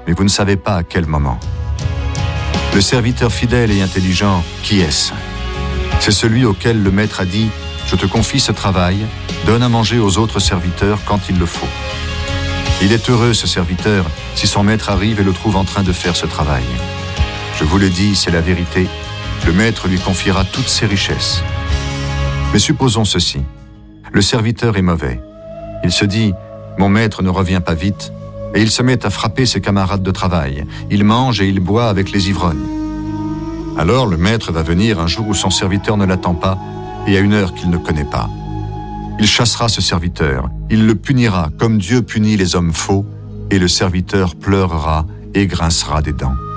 mais vous ne savez pas à quel moment. Le serviteur fidèle et intelligent, qui est-ce? C'est celui auquel le maître a dit « Je te confie ce travail, donne à manger aux autres serviteurs quand il le faut ». Il est heureux, ce serviteur, si son maître arrive et le trouve en train de faire ce travail. Je vous le dis, c'est la vérité, le maître lui confiera toutes ses richesses. Mais supposons ceci, le serviteur est mauvais. Il se dit « Mon maître ne revient pas vite » et il se met à frapper ses camarades de travail. Il mange et il boit avec les ivrognes. Alors le maître va venir un jour où son serviteur ne l'attend pas et à une heure qu'il ne connaît pas. Il chassera ce serviteur, il le punira comme Dieu punit les hommes faux, et le serviteur pleurera et grincera des dents.